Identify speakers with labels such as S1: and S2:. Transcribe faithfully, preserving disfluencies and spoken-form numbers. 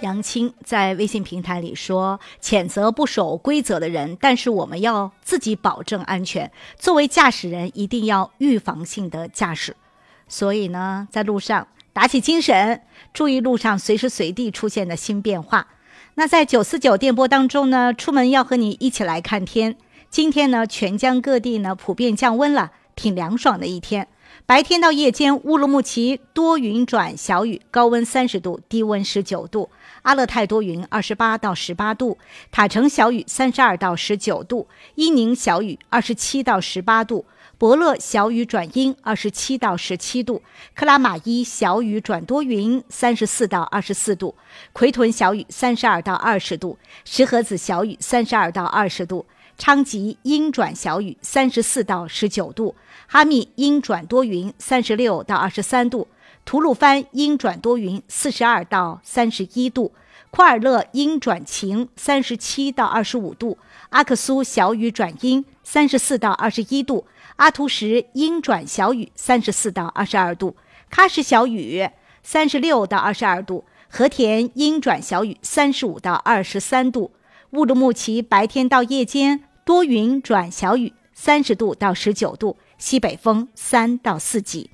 S1: 杨青在微信平台里说，谴责不守规则的人，但是我们要自己保证安全。作为驾驶人，一定要预防性的驾驶。所以呢，在路上打起精神，注意路上随时随地出现的新变化。那在九四九电波当中呢，出门要和你一起来看天。今天呢，全疆各地呢普遍降温了，挺凉爽的一天。白天到夜间，乌鲁木齐多云转小雨，高温三十度，低温十九度；阿勒泰多云，二十八到十八度；塔城小雨，三十二到十九度；伊宁小雨，二十七到十八度；博乐小雨转阴，二十七到十七度；克拉玛依小雨转多云，三十四到二十四度；奎屯小雨，三十二到二十度；石河子小雨，三十二到二十度；昌吉阴转小雨，三十四到十九度；哈密阴转多云，三十六到二十三度；吐鲁番阴转多云，四十二到三十一度；库尔勒阴转晴，三十七到二十五度；阿克苏小雨转阴，三十四到二十一度；阿图什阴转小雨，三十四到二十二度；喀什小雨，三十六到二十二度；和田阴转小雨，三十五到二十三度；乌鲁木齐白天到夜间多云转小雨，三十度到十九度，西北风三到四级。